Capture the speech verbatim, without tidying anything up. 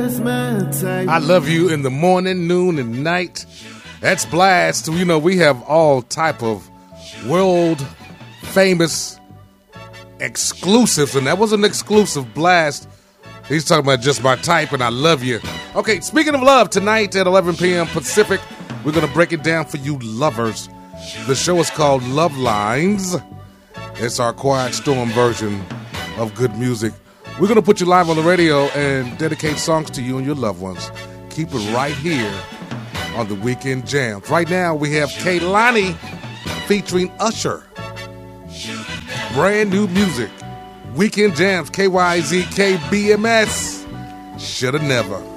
I love you in the morning, noon, and night. That's Blast. You know, we have all type of world famous exclusives, and that was an exclusive Blast. He's talking about just my type, and I love you. Okay, speaking of love, tonight at eleven p.m. Pacific, we're going to break it down for you lovers. The show is called Love Lines. It's our Quiet Storm version of good music. We're going to put you live on the radio and dedicate songs to you and your loved ones. Keep it right here on the Weekend Jams. Right now, we have Kehlani featuring Usher. Brand new music. Weekend Jams, K Y Z K B M S. Shoulda never.